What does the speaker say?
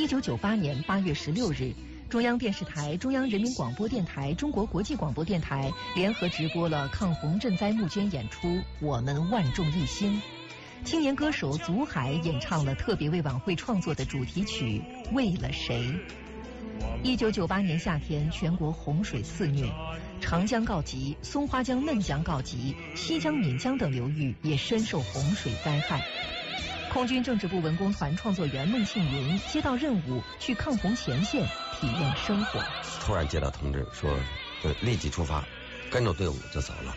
1998年8月16日，中央电视台、中央人民广播电台、中国国际广播电台联合直播了抗洪赈灾募捐演出《我们万众一心》。青年歌手祖海演唱了特别为晚会创作的主题曲《为了谁》。1998年夏天，全国洪水肆虐，长江告急，松花江、嫩江告急，西江、岷江等流域也深受洪水灾害。空军政治部文工团创作员孟庆云接到任务去抗洪前线体验生活。 突然接到通知说，立即出发，跟着队伍就走了。